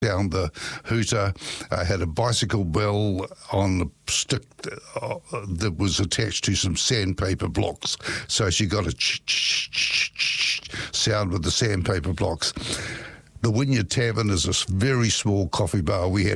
down the hooter, had a bicycle bell on the stick that was attached to some sandpaper blocks. So she got a sound with the sandpaper blocks. The Wynyard Tavern is a very small coffee bar. We had